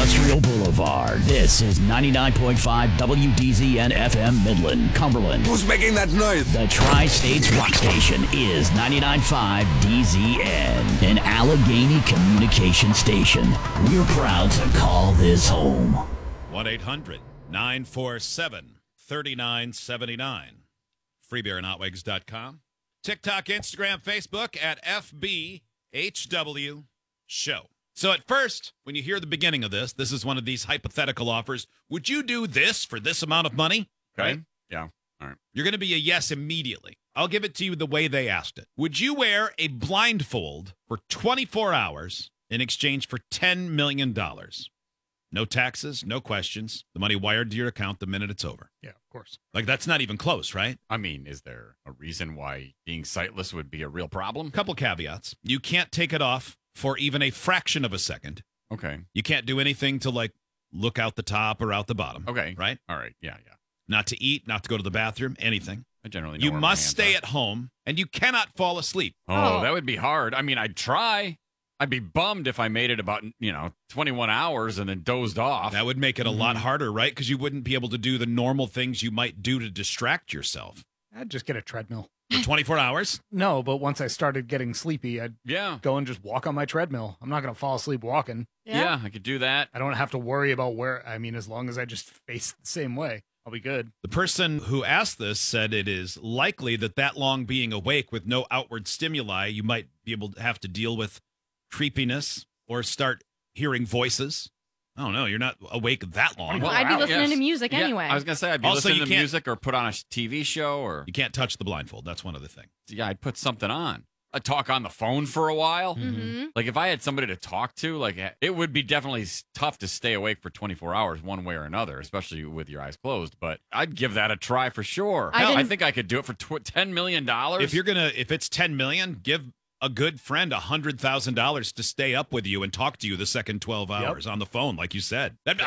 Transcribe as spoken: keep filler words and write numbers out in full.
Industrial Boulevard. This is ninety-nine point five W D Z N F M Midland, Cumberland. Who's making that noise? The Tri-States Rock Station is ninety-nine point five D Z N, an Allegheny communication station. We're proud to call this home. one eight hundred nine four seven three nine seven nine. free beer and hot wigs dot com. TikTok, Instagram, Facebook at F B H W Show. So at first, when you hear the beginning of this, this is one of these hypothetical offers. Would you do this for this amount of money? Okay. Right? Yeah. All right. You're going to be a yes immediately. I'll give it to you the way they asked it. Would you wear a blindfold for twenty-four hours in exchange for ten million dollars? No taxes, no questions. The money wired to your account the minute it's over. Yeah, of course. Like, that's not even close, right? I mean, is there a reason why being sightless would be a real problem? Couple caveats. You can't take it off for even a fraction of a second. Okay. You can't do anything to, like, look out the top or out the bottom. Okay. Right? All right. Yeah, yeah. Not to eat, not to go to the bathroom, anything. I generally know You where my must hands stay are. at home, and you cannot fall asleep. Oh, Oh. that would be hard. I mean, I'd try. I'd be bummed if I made it about, you know, twenty-one hours and then dozed off. That would make it a lot Mhm. harder, right? Because you wouldn't be able to do the normal things you might do to distract yourself. I'd just get a treadmill. For twenty-four hours? No, but once I started getting sleepy, I'd Yeah. go and just walk on my treadmill. I'm not going to fall asleep walking. Yeah. I could do that. I don't have to worry about where, I mean, as long as I just face the same way, I'll be good. The person who asked this said it is likely that that long being awake with no outward stimuli, you might be able to have to deal with creepiness or start hearing voices. I don't know. You're not awake that long. Well, I'd be wow, listening yes. to music Yeah, anyway. I was going to say, I'd be Also, listening you to can't- music or put on a sh- T V show or, You can't touch the blindfold. That's one other thing. yeah, I'd put something on. I'd talk on the phone for a while. mm-hmm. Like, if I had somebody to talk to, like, it would be definitely s- tough to stay awake for twenty-four hours one way or another, especially with your eyes closed. But I'd give that a try for sure. I Hell, I didn't- think I could do it for tw- ten million dollars. If you're gonna, if it's ten million, give a good friend a hundred thousand dollars to stay up with you and talk to you the second twelve hours on the phone, like you said. That,